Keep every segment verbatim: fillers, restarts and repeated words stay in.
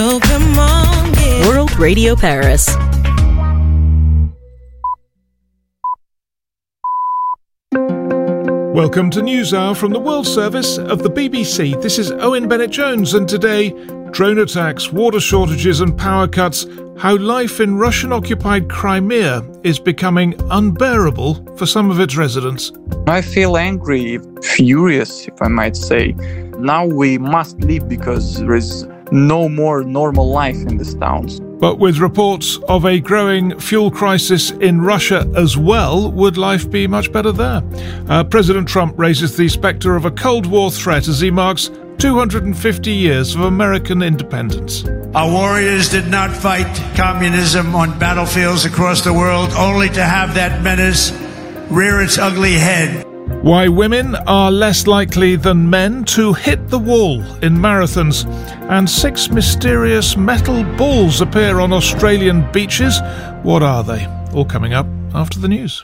Oh, come on, yeah. World Radio Paris. Welcome to NewsHour from the World Service of the B B C. This is Owen Bennett-Jones, and today, drone attacks, water shortages and power cuts, how life in Russian-occupied Crimea is becoming unbearable for some of its residents. I feel angry, furious, if I might say. Now we must leave because there is no more normal life in these towns. But with reports of a growing fuel crisis in Russia as well, would life be much better there? Uh, President Trump raises the spectre of a Cold War threat as he marks two hundred fifty years of American independence. Our warriors did not fight communism on battlefields across the world, only to have that menace rear its ugly head. Why women are less likely than men to hit the wall in marathons, and six mysterious metal balls appear on Australian beaches. What are they? All coming up after the news.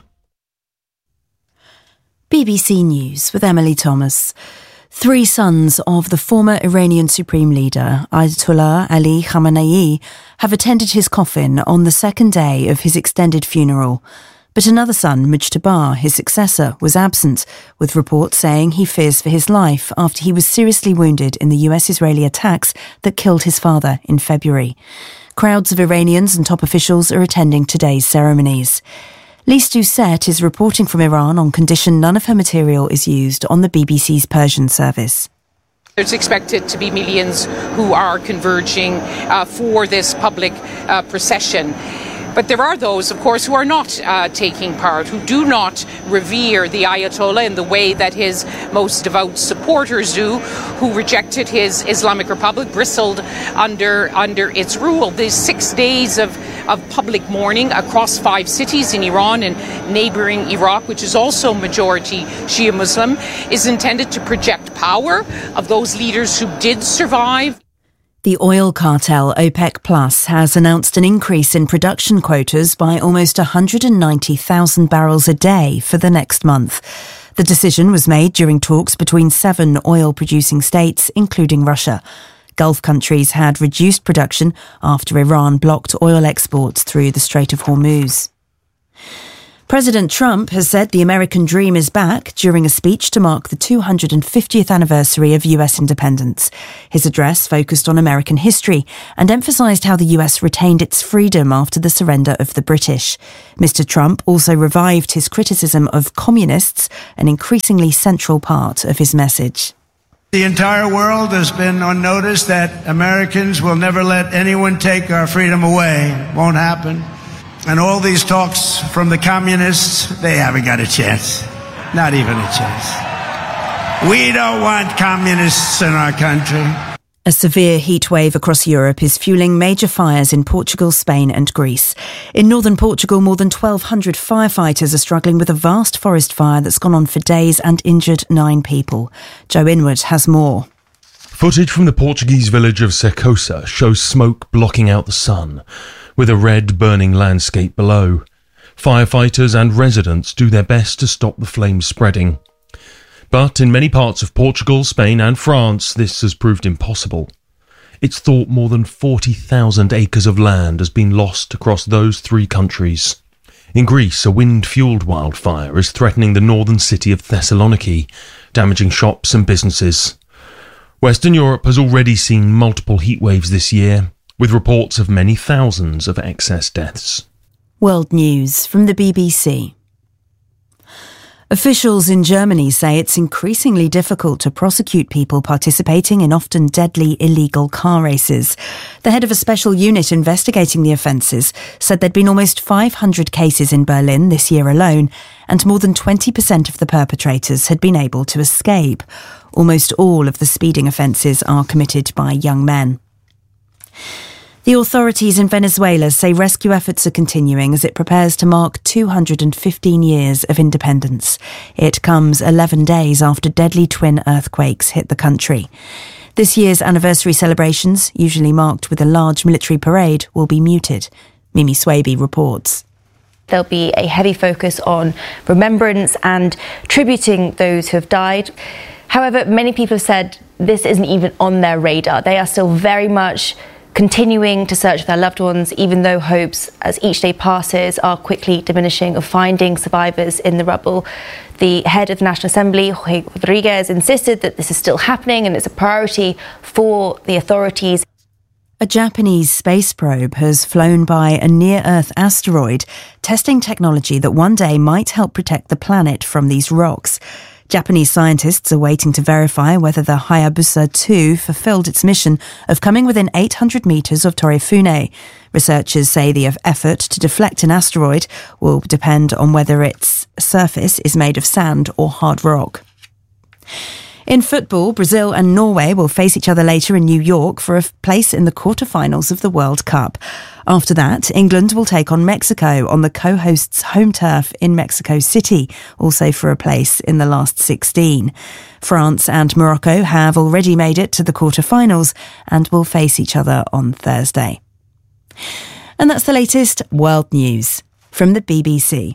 B B C News with Emily Thomas. Three sons of the former Iranian Supreme Leader, Ayatollah Ali Khamenei, have attended his coffin on the second day of his extended funeral. But another son, Mujtaba, his successor, was absent, with reports saying he fears for his life after he was seriously wounded in the U S-Israeli attacks that killed his father in February. Crowds of Iranians and top officials are attending today's ceremonies. Lise Doucet is reporting from Iran on condition none of her material is used on the B B C's Persian service. There's expected to be millions who are converging uh, for this public uh, procession. But there are those, of course, who are not uh, taking part, who do not revere the Ayatollah in the way that his most devout supporters do, who rejected his Islamic Republic, bristled under under its rule. These six days of, of public mourning across five cities in Iran and neighbouring Iraq, which is also majority Shia Muslim, is intended to project power of those leaders who did survive. The oil cartel OPEC Plus has announced an increase in production quotas by almost one hundred ninety thousand barrels a day for the next month. The decision was made during talks between seven oil-producing states, including Russia. Gulf countries had reduced production after Iran blocked oil exports through the Strait of Hormuz. President Trump has said the American dream is back during a speech to mark the two hundred fiftieth anniversary of U S independence. His address focused on American history and emphasised how the U S retained its freedom after the surrender of the British. Mister Trump also revived his criticism of communists, an increasingly central part of his message. The entire world has been on notice that Americans will never let anyone take our freedom away. Won't happen. And all these talks from the communists, they haven't got a chance. Not even a chance. We don't want communists in our country. A severe heat wave across Europe is fueling major fires in Portugal, Spain and Greece. In northern Portugal, more than twelve hundred firefighters are struggling with a vast forest fire that's gone on for days and injured nine people. Joe Inwood has more. Footage from the Portuguese village of Cercosa shows smoke blocking out the sun, with a red burning landscape below. Firefighters and residents do their best to stop the flames spreading. But in many parts of Portugal, Spain and France, this has proved impossible. It's thought more than forty thousand acres of land has been lost across those three countries. In Greece, a wind-fuelled wildfire is threatening the northern city of Thessaloniki, damaging shops and businesses. Western Europe has already seen multiple heat waves this year, with reports of many thousands of excess deaths. World News from the B B C. Officials in Germany say it's increasingly difficult to prosecute people participating in often deadly illegal car races. The head of a special unit investigating the offences said there'd been almost five hundred cases in Berlin this year alone, and more than twenty percent of the perpetrators had been able to escape. Almost all of the speeding offences are committed by young men. The authorities in Venezuela say rescue efforts are continuing as it prepares to mark two hundred fifteen years of independence. It comes eleven days after deadly twin earthquakes hit the country. This year's anniversary celebrations, usually marked with a large military parade, will be muted. Mimi Swaby reports. There'll be a heavy focus on remembrance and tributing those who have died. However, many people have said this isn't even on their radar. They are still very much continuing to search for their loved ones, even though hopes, as each day passes, are quickly diminishing of finding survivors in the rubble. The head of the National Assembly, Jorge Rodriguez, insisted that this is still happening and it's a priority for the authorities. A Japanese space probe has flown by a near-Earth asteroid, testing technology that one day might help protect the planet from these rocks. Japanese scientists are waiting to verify whether the Hayabusa two fulfilled its mission of coming within eight hundred metres of Torifune. Researchers say the effort to deflect an asteroid will depend on whether its surface is made of sand or hard rock. In football, Brazil and Norway will face each other later in New York for a place in the quarter-finals of the World Cup. After that, England will take on Mexico on the co-hosts' home turf in Mexico City, also for a place in the last sixteen. France and Morocco have already made it to the quarter-finals and will face each other on Thursday. And that's the latest world news from the B B C.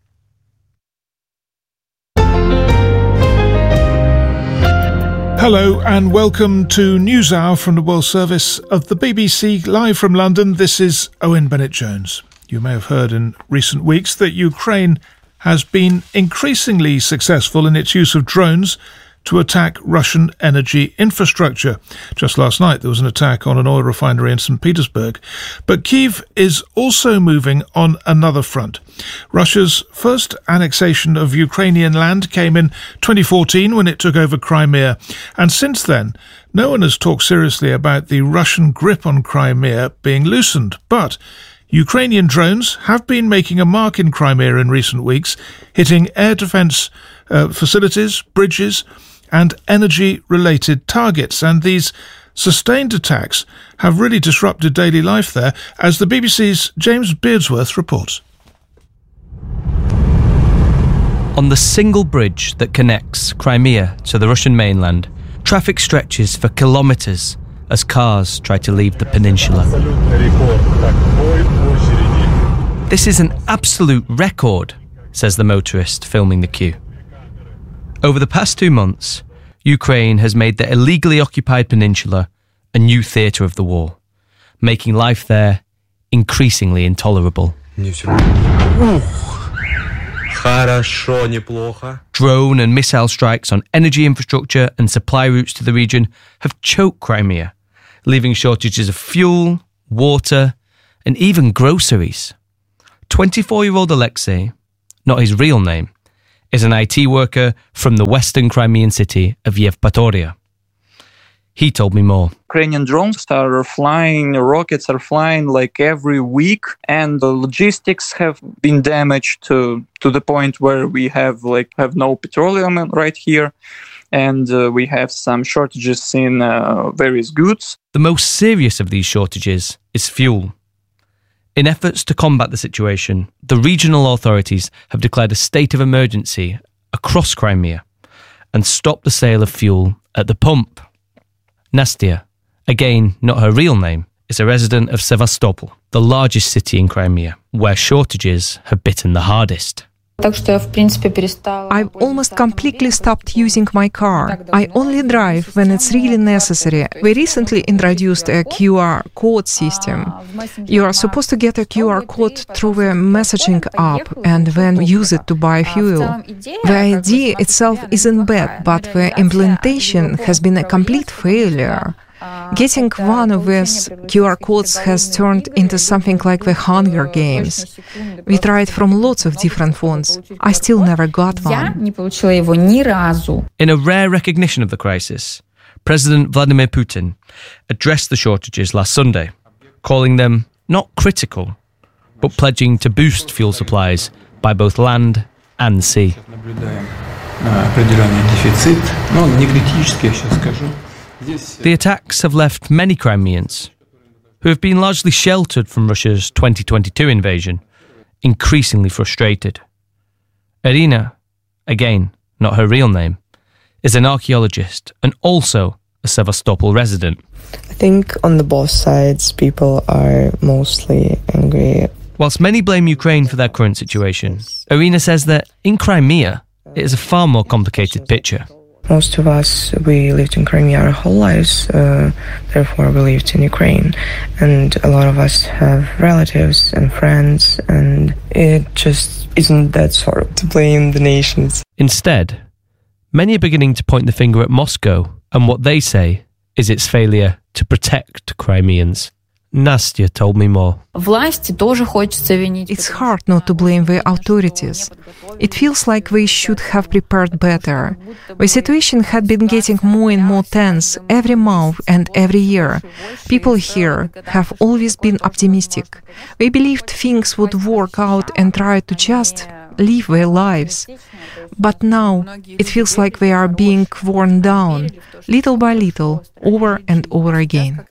Hello and welcome to NewsHour from the World Service of the B B C, live from London. This is Owen Bennett-Jones. You may have heard in recent weeks that Ukraine has been increasingly successful in its use of drones to attack Russian energy infrastructure. Just last night there was an attack on an oil refinery in Saint Petersburg. But Kyiv is also moving on another front. Russia's first annexation of Ukrainian land came in twenty fourteen when it took over Crimea. And since then, no one has talked seriously about the Russian grip on Crimea being loosened. But Ukrainian drones have been making a mark in Crimea in recent weeks, hitting air defence uh, facilities, bridges, and energy-related targets. And these sustained attacks have really disrupted daily life there, as the B B C's James Beardsworth reports. On the single bridge that connects Crimea to the Russian mainland, traffic stretches for kilometres as cars try to leave the peninsula. This is an absolute record, says the motorist filming the queue. Over the past two months, Ukraine has made the illegally occupied peninsula a new theatre of the war, making life there increasingly intolerable. Drone and missile strikes on energy infrastructure and supply routes to the region have choked Crimea, leaving shortages of fuel, water, and even groceries. twenty-four-year-old Alexei, not his real name, is an I T worker from the western Crimean city of Yevpatoria. He told me more. Ukrainian drones are flying, rockets are flying like every week, and the logistics have been damaged to to the point where we have like have no petroleum right here, and uh, we have some shortages in uh, various goods. The most serious of these shortages is fuel. In efforts to combat the situation, the regional authorities have declared a state of emergency across Crimea and stopped the sale of fuel at the pump. Nastia, again not her real name, is a resident of Sevastopol, the largest city in Crimea, where shortages have bitten the hardest. I've almost completely stopped using my car. I only drive when it's really necessary. We recently introduced a Q R code system. You are supposed to get a Q R code through a messaging app and then use it to buy fuel. The idea itself isn't bad, but the implementation has been a complete failure. Getting one of these Q R codes has turned into something like the Hunger Games. We tried from lots of different phones. I still never got one. In a rare recognition of the crisis, President Vladimir Putin addressed the shortages last Sunday, calling them not critical, but pledging to boost fuel supplies by both land and sea. The attacks have left many Crimeans, who have been largely sheltered from Russia's twenty twenty-two invasion, increasingly frustrated. Irina, again not her real name, is an archaeologist and also a Sevastopol resident. I think on the both sides people are mostly angry. Whilst many blame Ukraine for their current situation, Irina says that in Crimea it is a far more complicated picture. Most of us, we lived in Crimea our whole lives, uh, therefore we lived in Ukraine. And a lot of us have relatives and friends, and it just isn't that sort of to blame the nations. Instead, many are beginning to point the finger at Moscow and what they say is its failure to protect Crimeans. Nastya told me more. It's hard not to blame the authorities. It feels like we should have prepared better. The situation had been getting more and more tense every month and every year. People here have always been optimistic. They believed things would work out and tried to just live their lives. But now it feels like they are being worn down, little by little, over and over again.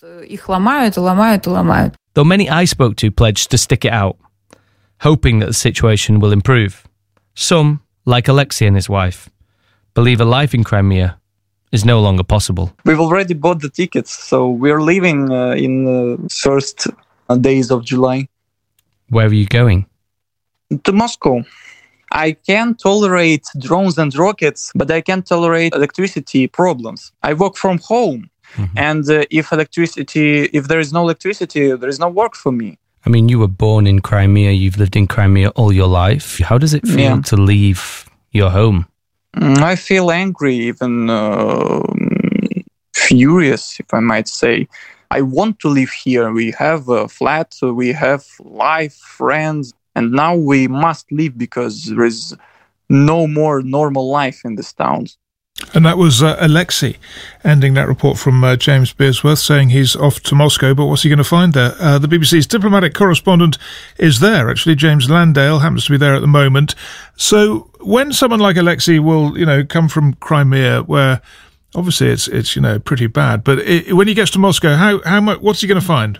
Though many I spoke to pledged to stick it out, hoping that the situation will improve. Some, like Alexei and his wife, believe a life in Crimea is no longer possible. We've already bought the tickets, so we're leaving uh, in the first days of July. Where are you going? To Moscow. I can tolerate drones and rockets, but I can't tolerate electricity problems. I work from home, mm-hmm. and uh, if electricity, if there is no electricity, there is no work for me. I mean, you were born in Crimea, you've lived in Crimea all your life. How does it feel yeah. to leave your home? I feel angry, even uh, furious, if I might say. I want to live here. We have a flat, we have life, friends, and now we must leave because there is no more normal life in this town. And that was uh, Alexei ending that report from uh, James Beersworth, saying he's off to Moscow, but what's he going to find there? Uh, the B B C's diplomatic correspondent is there, actually. James Landale happens to be there at the moment. So when someone like Alexei will, you know, come from Crimea, where obviously it's, it's you know, pretty bad, but it, when he gets to Moscow, how, how much, what's he going to find?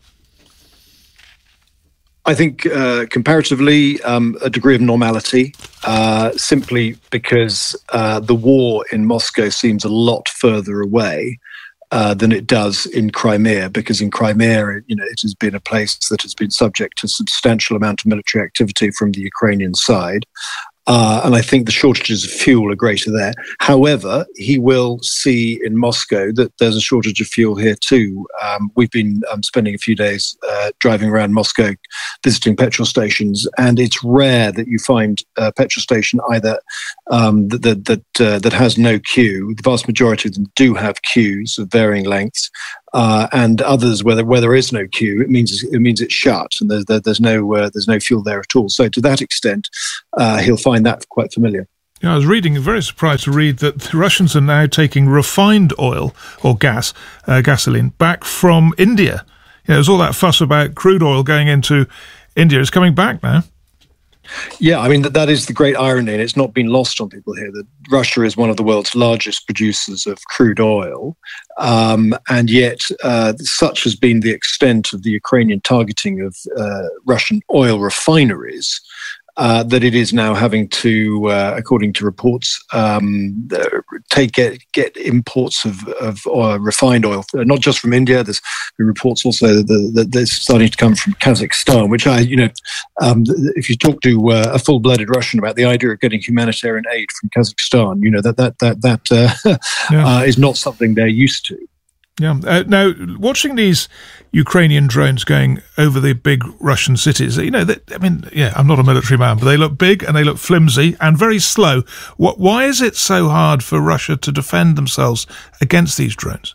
I think uh, comparatively um, a degree of normality, uh, simply because uh, the war in Moscow seems a lot further away uh, than it does in Crimea, because in Crimea, you know, it has been a place that has been subject to substantial amount of military activity from the Ukrainian side. Uh, and I think the shortages of fuel are greater there. However, he will see in Moscow that there's a shortage of fuel here too. Um, we've been um, spending a few days uh, driving around Moscow, visiting petrol stations, and it's rare that you find a petrol station either um, that that that, uh, that has no queue. The vast majority of them do have queues of varying lengths. Uh, and others where there, where there is no queue, it means it means it's shut, and there's there, there's no uh, there's no fuel there at all. So to that extent, uh, he'll find that quite familiar. Yeah, I was reading, very surprised to read that the Russians are now taking refined oil or gas, uh, gasoline, back from India. You know, there's all that fuss about crude oil going into India. It's coming back now. Yeah, I mean, that, that is the great irony, and it's not been lost on people here, that Russia is one of the world's largest producers of crude oil, um, and yet uh, such has been the extent of the Ukrainian targeting of uh, Russian oil refineries uh, that it is now having to, uh, according to reports, um, take get, get imports of, of oil, refined oil, not just from India. There's been reports also that, that they're starting to come from Kazakhstan, which I, you know, um, if you talk to uh, a full-blooded Russian about the idea of getting humanitarian aid from Kazakhstan, you know, that that that that uh, yeah. uh, is not something they're used to. Yeah. Uh, now, watching these Ukrainian drones going over the big Russian cities, you know, they, I mean, yeah, I'm not a military man, but they look big and they look flimsy and very slow. What? Why is it so hard for Russia to defend themselves against these drones?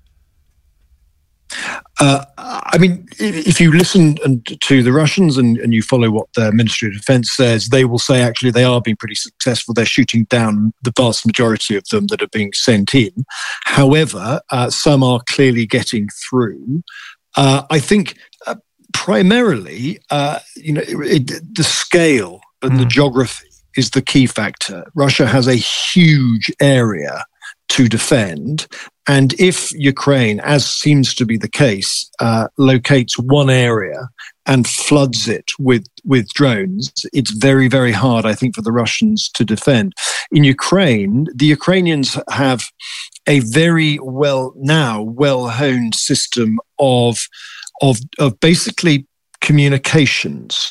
Uh, I mean, if you listen to the Russians and, and you follow what their Ministry of Defense says, they will say actually they are being pretty successful. They're shooting down the vast majority of them that are being sent in. However, uh, some are clearly getting through. Uh, I think uh, primarily, uh, you know, it, it, the scale and mm. the geography is the key factor. Russia has a huge area to defend. And if Ukraine, as seems to be the case, uh, locates one area and floods it with, with drones, it's very, very hard, I think, for the Russians to defend. In Ukraine, the Ukrainians have a very well now well-honed system of, of, of basically communications.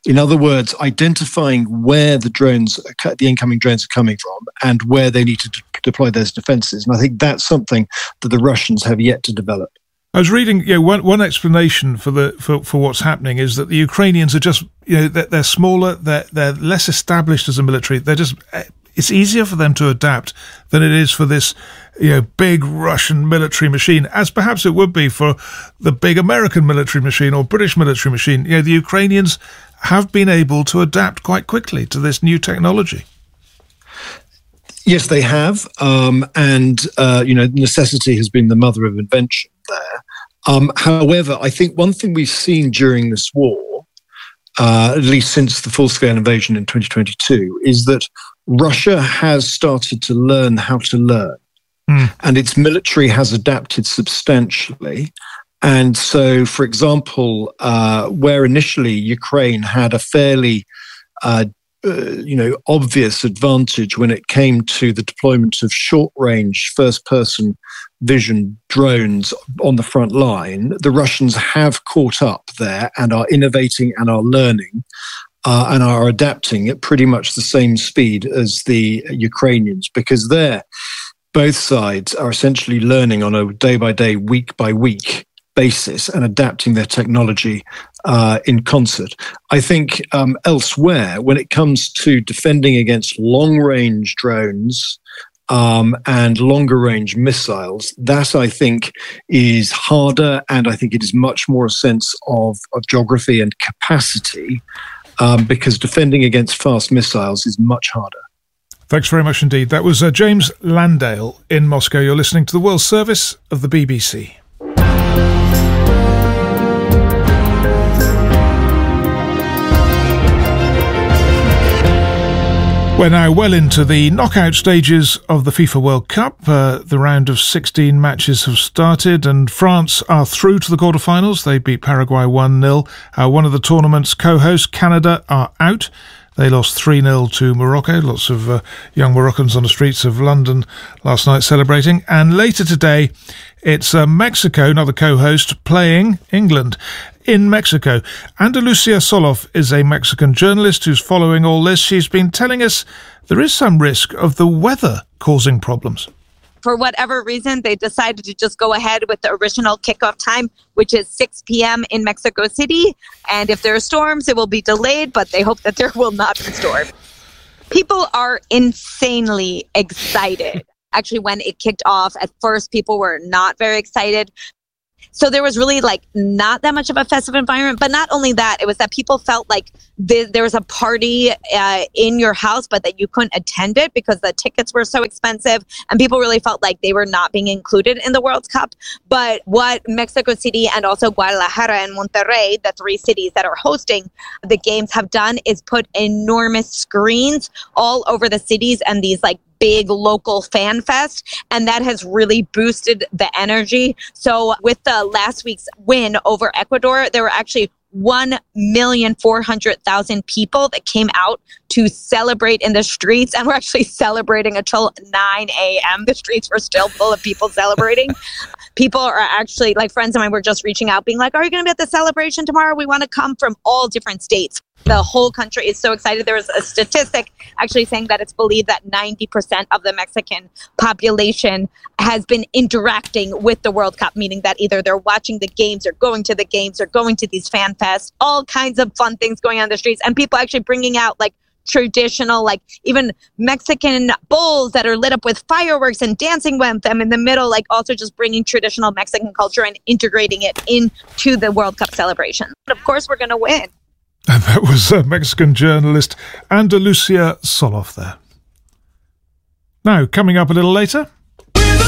In other words, identifying where the drones, the incoming drones are coming from and where they need to d- deploy those defenses. And I think that's something that the Russians have yet to develop. I was reading, you know, one, one explanation for the for, for what's happening is that the Ukrainians are just, you know, they're, they're smaller, they're, they're less established as a military. They're just, it's easier for them to adapt than it is for this, you know, big Russian military machine, as perhaps it would be for the big American military machine or British military machine. You know, the Ukrainians have been able to adapt quite quickly to this new technology. Yes, they have. Um, and, uh, you know, necessity has been the mother of invention there. Um, however, I think one thing we've seen during this war, uh, at least since the full-scale invasion in twenty twenty-two, is that Russia has started to learn how to learn. Mm. And its military has adapted substantially. And so, for example, uh, where initially Ukraine had a fairly uh, Uh, you know, obvious advantage when it came to the deployment of short-range first-person vision drones on the front line, the Russians have caught up there and are innovating and are learning uh, and are adapting at pretty much the same speed as the Ukrainians, because there, both sides are essentially learning on a day-by-day, week-by-week basis and adapting their technology uh, in concert. I think um, elsewhere, when it comes to defending against long-range drones um, and longer-range missiles, that I think is harder, and I think it is much more a sense of, of geography and capacity, um, because defending against fast missiles is much harder. Thanks very much indeed. That was uh, James Landale in Moscow. You're listening to the World Service of the B B C. We're now well into the knockout stages of the FIFA World Cup. Uh, the round of sixteen matches have started and France are through to the quarterfinals. They beat Paraguay one nil. Uh, one of the tournament's co-hosts, Canada, are out. They lost three nil to Morocco. Lots of uh, young Moroccans on the streets of London last night celebrating. And later today, it's uh, Mexico, not the co-host, playing England in Mexico. Andalucia Soloff is a Mexican journalist who's following all this. She's been telling us there is some risk of the weather causing problems. For whatever reason, they decided to just go ahead with the original kickoff time, which is six p.m. in Mexico City. And if there are storms, it will be delayed, but they hope that there will not be storms. People are insanely excited. Actually, when it kicked off, at first, people were not very excited. So there was really like not that much of a festive environment. But not only that, it was that people felt like th- there was a party uh, in your house, but that you couldn't attend it because the tickets were so expensive. And people really felt like they were not being included in the World Cup. But what Mexico City and also Guadalajara and Monterrey, the three cities that are hosting the games, have done is put enormous screens all over the cities and these like big local fan fest, and that has really boosted the energy. So with the last week's win over Ecuador, there were actually one million four hundred thousand people that came out to celebrate in the streets, and we're actually celebrating until nine a.m. The streets were still full of people celebrating. People are actually, like friends of mine were just reaching out being like, are you going to be at the celebration tomorrow? We want to come from all different states. The whole country is so excited. There was a statistic actually saying that it's believed that ninety percent of the Mexican population has been interacting with the World Cup, meaning that either they're watching the games or going to the games or going to these fan fests, all kinds of fun things going on in the streets, and people actually bringing out like traditional, like even Mexican bowls that are lit up with fireworks and dancing with them in the middle, like also just bringing traditional Mexican culture and integrating it into the World Cup celebration. But of course, we're going to win. And that was uh, Mexican journalist Andalucia Soloff there. Now, coming up a little later,